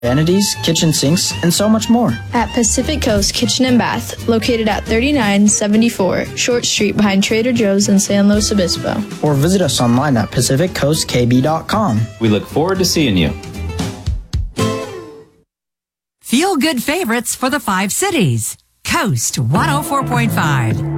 vanities, kitchen sinks, and so much more. At Pacific Coast Kitchen and Bath, located at 3974 Short Street behind Trader Joe's in San Luis Obispo. Or visit us online at pacificcoastkb.com. We look forward to seeing you. Feel good favorites for the 5 cities. Coast 104.5.